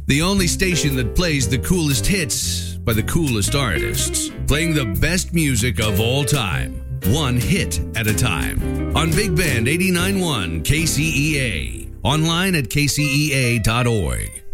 The only station that plays the coolest hits by the coolest artists, playing the best music of all time, one hit at a time. On Big Band 89.1 KCEA. Online at kcea.org.